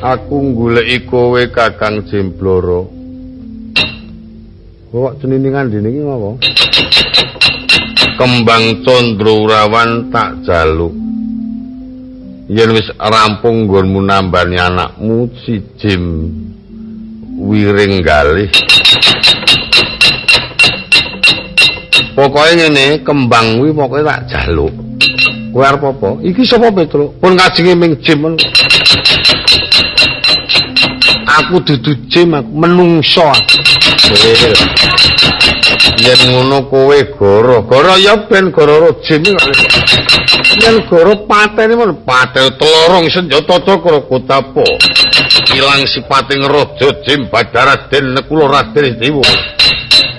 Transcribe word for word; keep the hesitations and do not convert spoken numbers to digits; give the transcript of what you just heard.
Aku goleki kowe Kakang Jembloro. Kok jenenge ngandine iki apa? Kembang Condrawurawan tak jaluk. Yen wis rampung nggonmu nambani anakmu si Jim Wiringgalih. Pokoke ngene, kembang kuwi pokoke tak jaluk. Kowe arep apa? Iki sapa Petruk? Pun kajenge ming Jim. Aku dudu Jim, aku menungso. Yen ngono kowe goro, goro ya ben goro Jim iki. Yen goro patene men patel telorong senjata cakra Kotapa. Ilang sipating raja Jim Badaraden Nekula Raden Dewa.